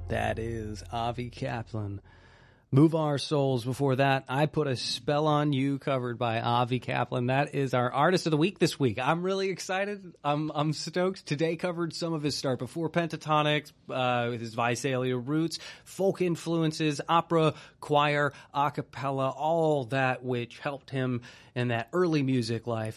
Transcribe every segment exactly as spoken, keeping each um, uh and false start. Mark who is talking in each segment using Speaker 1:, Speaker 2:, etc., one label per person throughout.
Speaker 1: That is Avi Kaplan. Move Our Souls. Before that, I Put a Spell on You, covered by Avi Kaplan. That is our Artist of the Week this week. I'm really excited. I'm I'm stoked. Today covered some of his start before Pentatonics, uh, with his Visalia roots, folk influences, opera, choir, a cappella, all that which helped him in that early music life.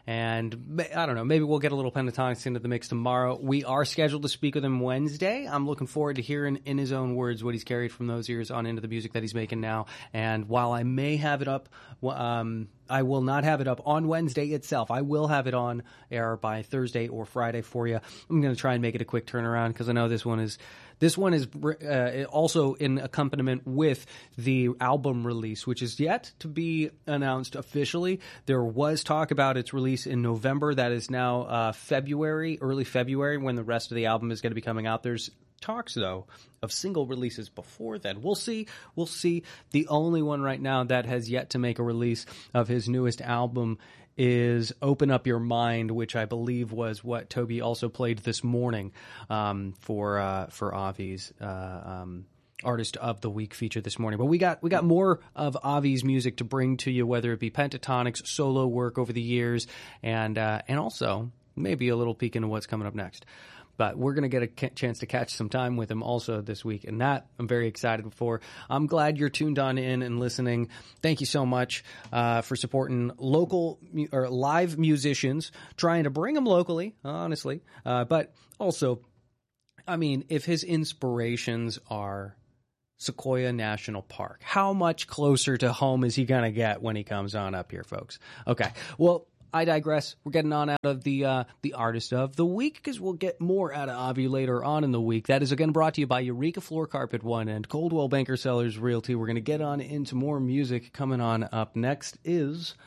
Speaker 1: And I don't know, maybe we'll get a little Pentatonics into the mix tomorrow. We are scheduled to speak with him Wednesday. I'm looking forward to hearing in his own words what he's carried from those years on into the music that he's making now. And while I may have it up, um, I will not have it up on Wednesday itself. I will have it on air by Thursday or Friday for you. I'm going to try and make it a quick turnaround because I know this one is this one is uh, also in accompaniment with the album release, which is yet to be announced officially. There was talk about its release in November. That is now uh, February, early February, when the rest of the album is going to be coming out. There's talks, though, of single releases before then. We'll see. We'll see. The only one right now that has yet to make a release of his newest album is Open Up Your Mind, which I believe was what Toby also played this morning um, for uh, for Avi's uh, um, Artist of the Week feature this morning. But we got we got more of Avi's music to bring to you, whether it be Pentatonics, solo work over the years, and uh, and also maybe a little peek into what's coming up next. But we're going to get a chance to catch some time with him also this week, and that I'm very excited for. I'm glad you're tuned on in and listening. Thank you so much uh, for supporting local or live musicians, trying to bring them locally, honestly. Uh, but also, I mean, if his inspirations are Sequoia National Park, how much closer to home is he going to get when he comes on up here, folks? Okay, well, I digress. We're getting on out of the uh, the Artist of the Week because we'll get more out of Avi later on in the week. That is again brought to you by Eureka Floor Carpet One and Coldwell Banker Sellers Realty. We're going to get on into more music. Coming on up next is,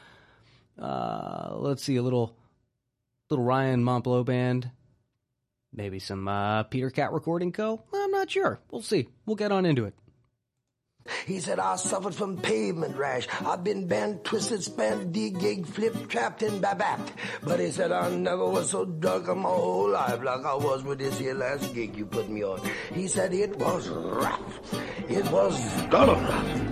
Speaker 1: uh, let's see, a little little Ryan Montbleau Band. Maybe some uh, Peter Cat Recording Co. I'm not sure. We'll see. We'll get on into it.
Speaker 2: He said, I suffered from pavement rash. I've been bent, twisted, spent, de-gigged, flipped, trapped, and babapped. But he said, I never was so drunk in my whole life like I was with this here last gig you put me on. He said, it was rough. It was done rough.